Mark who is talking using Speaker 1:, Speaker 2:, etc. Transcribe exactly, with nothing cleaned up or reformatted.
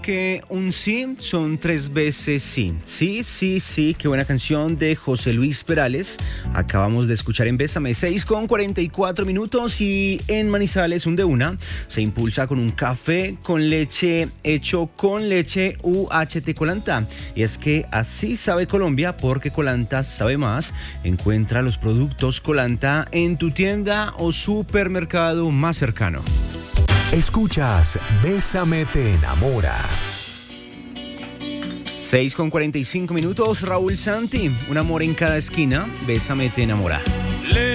Speaker 1: Que un sí son tres veces sí. Sí, sí, sí, qué buena canción de José Luis Perales. Acabamos de escuchar en Bésame, seis con cuarenta y cuatro minutos, y en Manizales un de una se impulsa con un café con leche hecho con leche U H T Colanta. Y es que así sabe Colombia, porque Colanta sabe más. Encuentra los productos Colanta en tu tienda o supermercado más cercano.
Speaker 2: Escuchas Bésame te enamora.
Speaker 1: seis con cuarenta y cinco minutos, Raúl Santi, un amor en cada esquina, Bésame te enamora.